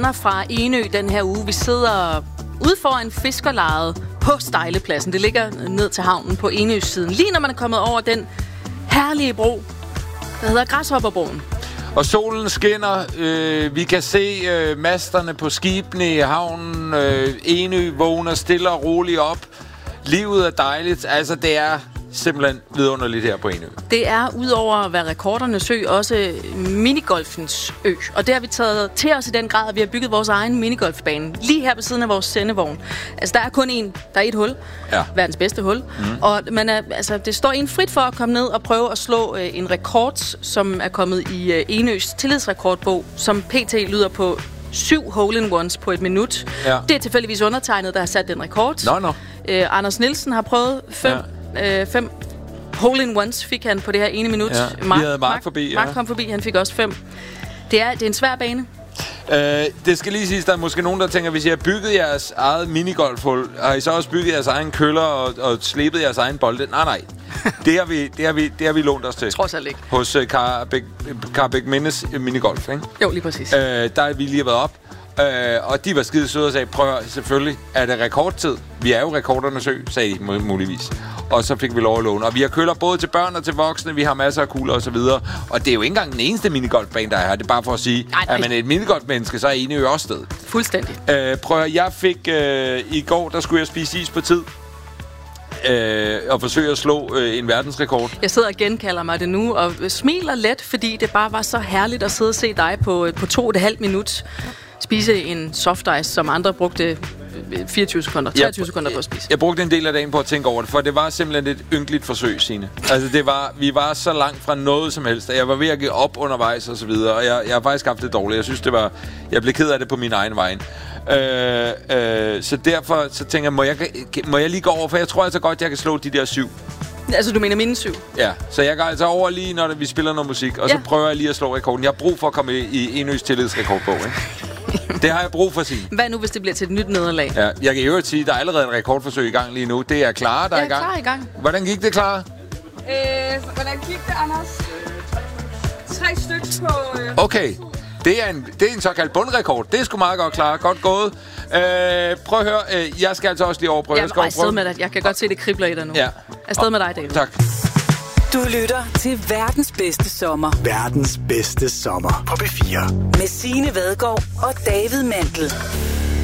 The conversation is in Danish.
fra Enø den her uge. Vi sidder ude foran fiskerlejet på Stejlepladsen. Det ligger ned til havnen på Enøs siden. Lige når man er kommet over den herlige bro, der hedder Græshopperbroen. Og solen skinner. Vi kan se masterne på skibene i havnen. Enø vågner stille og roligt op. Livet er dejligt. Altså, det er simpelthen vidunderligt her på Enø. Det er udover at være rekordernes ø, også minigolfens ø. Og det har vi taget til os i den grad, at vi har bygget vores egen minigolfbane. Lige her ved siden af vores sendevogn. Altså, der er kun der er et hul. Ja. Verdens bedste hul. Og det står en frit for at komme ned og prøve at slå en rekord, som er kommet i Enøs tillidsrekordbog, som pt. Lyder på 7 hole-in-ones på et minut. Ja. Det er tilfældigvis undertegnet, der har sat den rekord. Anders Nielsen har prøvet 5 hole-in-ones fik han på det her ene minut. Ja. Vi havde Mark forbi. Mark kom forbi, han fik også 5. Det er en svær bane. Det skal lige siges, der er måske nogen, der tænker, hvis I har bygget jeres eget minigolfhul, har I så også bygget jeres egen køller og slebet jeres egen bolde? Nej. Det har vi lånt os til. Trods alt ikke. Hos Carbæk Mindes Minigolf, ikke? Jo, lige præcis. Der har vi lige været op. Og de var skide søde og sagde, prøv at selvfølgelig er det rekordtid. Vi er jo rekordernes ø, sagde de muligvis. Og så fik vi lov at låne. Og vi har køller både til børn og til voksne. Vi har masser af kugler og så videre. Og det er jo ikke engang den eneste minigolfbane, der er her. Det er bare for at sige, at man er et minigolfmenneske, så er Enø jo også sted. Fuldstændig. Prøv at jeg fik i går, der skulle jeg spise is på tid. Og forsøge at slå en verdensrekord. Jeg sidder og genkalder mig det nu, og smiler let, fordi det bare var så herligt at sidde og se dig på 2,5 minut spise en soft ice, som andre brugte 24 sekunder, 23 sekunder på at spise. Jeg brugte en del af dagen på at tænke over det, for det var simpelthen et ynkeligt forsøg, Signe. Altså, vi var så langt fra noget som helst, jeg var ved at give op undervejs og så videre, og jeg har faktisk haft det dårligt. Jeg synes, jeg blev ked af det på min egen vej. Så derfor så tænker jeg, må jeg lige gå over, for jeg tror altså godt, jeg kan slå de der 7. Altså, du mener mine 7? Ja, så jeg går altså over lige, når vi spiller noget musik, og så prøver jeg lige at slå rekorden. Jeg har brug for at komme i Enøs tillidsrekordbog, ikke? Det har jeg brug for at sige. Hvad nu, hvis det bliver til et nyt nederlag? Ja, jeg kan jo sige, at der er allerede en rekordforsøg i gang lige nu. Det er Clara, der er i gang. Clara i gang. Hvordan gik det, Clara? Hvordan gik det, Anders? 3 stykker på... Okay, det er en såkaldt bundrekord. Det er sgu meget godt, Clara. Godt gået. Prøv at høre, jeg skal altså også lige overprøve. Jeg er afsted med dig. Jeg kan godt se, det kribler i dig nu. Ja. Afsted med dig, David. Tak. Du lytter til verdens bedste sommer. Verdens bedste sommer på B4. Med Signe Vadgaard og David Mandel.